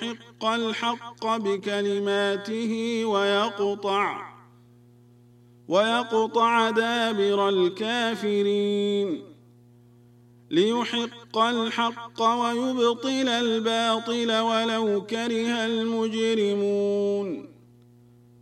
ليحق الحق بكلماته ويقطع دابر الكافرين ليحق الحق ويبطل الباطل ولو كره المجرمون